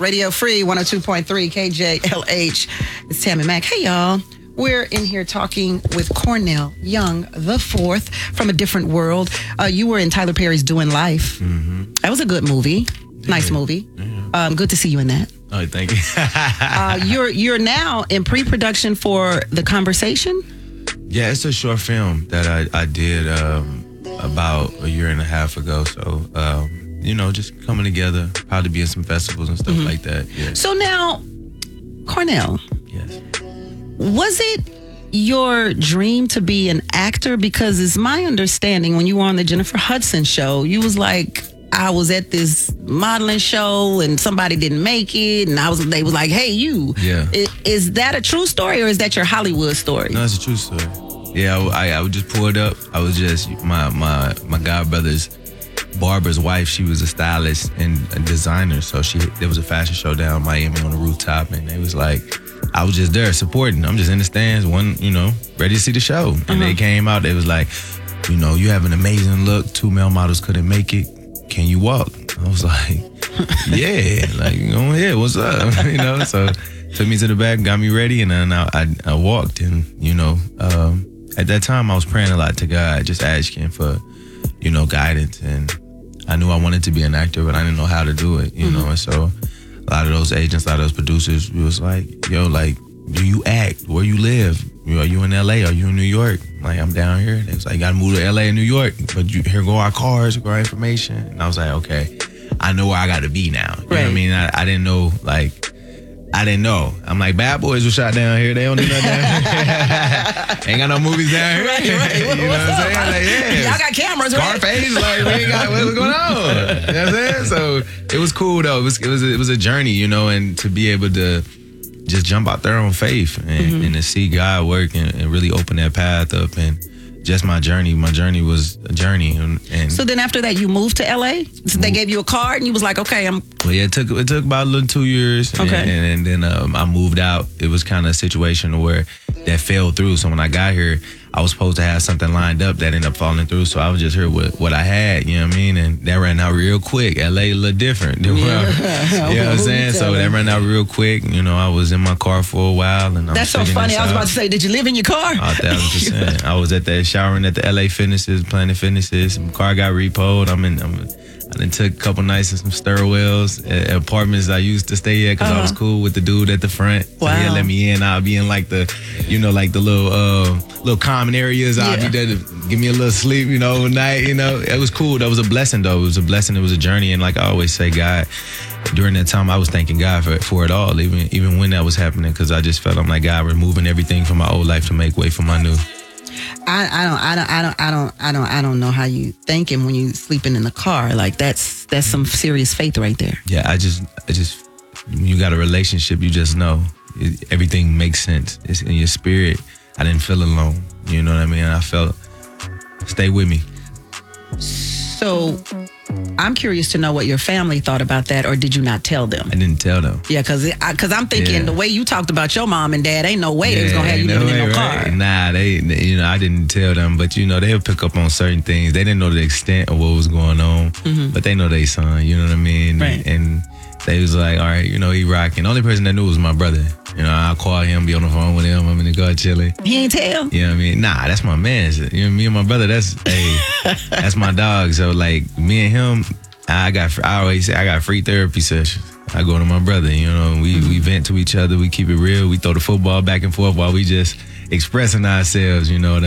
Radio Free 102.3 KJLH. It's Tammy Mack. Hey, y'all. We're in here talking with Cornell Young the Fourth from a different world. You were in Tyler Perry's Doing Life. Mm-hmm. That was a good movie. Nice movie. Yeah. Good to see you in that. Oh, thank you. You're now in pre-production for The Conversation? Yeah, it's a short film that I did about a year and a half ago. So, just coming together, probably be in some festivals and stuff like that. Yeah. So now, Cornell. Yes. Was it your dream to be an actor? Because it's my understanding when you were on the Jennifer Hudson show, you was like, I was at this modeling show and somebody didn't make it, and they was like, hey, you. Yeah. Is that a true story or is that your Hollywood story? No, it's a true story. Yeah, I would just pull it up. I was just, my godbrother's barber's wife, she was a stylist and a designer. So there was a fashion show down in Miami on the rooftop, and they was like, I was just there supporting. I'm just in the stands, ready to see the show. And they came out, they was like, you have an amazing look. 2 male models couldn't make it. Can you walk? I was like, yeah, go ahead, what's up? So took me to the back, got me ready, and then I walked. And, at that time I was praying a lot to God, just asking for, guidance. And I knew I wanted to be an actor, but I didn't know how to do it, And so a lot of those agents, a lot of those producers was like, do you act? Where you live? Are you in LA? Are you in New York? I'm down here. They was like, you gotta move to LA and New York, but here go our cars, go our information. And I was like, okay, I know where I gotta be now. You know what I mean? I didn't know, I didn't know. I'm like, Bad Boys was shot down here. They don't do nothing down here. Ain't got no movies down here. Right. You know what I'm saying? Like, yeah. Y'all got cameras, right? Scarface, we ain't got, what's going on? You know what I'm saying? So it was cool though. It was a journey, and to be able to just jump out there on faith and to see God work and really open that path up. And just my journey was a journey. And so then after that, you moved to LA? So they gave you a card and you was like, okay, Well, yeah, it took about a little 2 years. Okay. And then I moved out. It was kind of a situation where that fell through. So when I got here, I was supposed to have something lined up that ended up falling through. So I was just here with what I had, you know what I mean? And that ran out real quick. LA a little different. You know what I'm saying? So that ran out real quick. I was in my car for a while. And that's so funny. I was about to say, did you live in your car? 1,000%. I was at that showering at the LA Fitnesses, Planet Fitnesses. My car got repoed. I then took a couple nights in some stairwells at apartments I used to stay at because I was cool with the dude at the front. So wow. He'd let me in. I'd be in the little common areas. I'd be there to give me a little sleep, overnight. It was cool. That was a blessing though. It was a blessing. It was a journey. And like I always say, God, during that time I was thanking God for it all, even when that was happening, because I just felt I'm like, God, removing everything from my old life to make way for my new. I don't know how you thinking when you sleeping in the car. Like that's some serious faith right there. Yeah, I just when you got a relationship, you just know everything makes sense. It's in your spirit. I didn't feel alone. You know what I mean? I felt, stay with me. So I'm curious to know what your family thought about that, or did you not tell them? I didn't tell them. Yeah, because I'm thinking the way you talked about your mom and dad, ain't no way they was gonna have you living in no car. Nah, I didn't tell them, but they'll pick up on certain things. They didn't know the extent of what was going on, but they know they son. You know what I mean? Right. And they was like, all right, he rocking. The only person that knew was my brother. I'll call him, be on the phone with him. I'm in the car chilling. He ain't tell? You know what I mean? Nah, that's my man. Me and my brother, that's my dog. So me and him, I always say I got free therapy sessions. I go to my brother, we vent to each other. We keep it real. We throw the football back and forth while we just expressing ourselves,